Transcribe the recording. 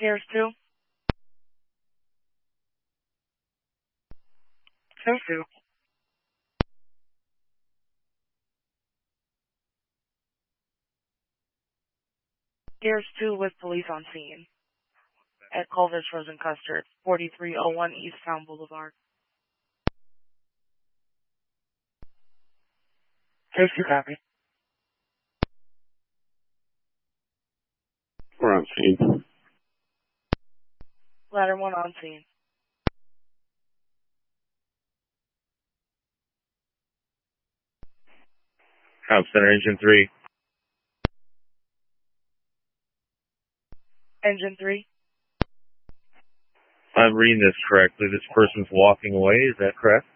Here's 2. Here's 2. Here's 2 with police on scene. At Culver's Frozen Custard, 4301 East Town Boulevard. Here's 2 copy. We're on scene. Ladder 1 on scene. Comp Center Engine 3. Engine 3. I'm reading this correctly. This person's walking away. Is that correct?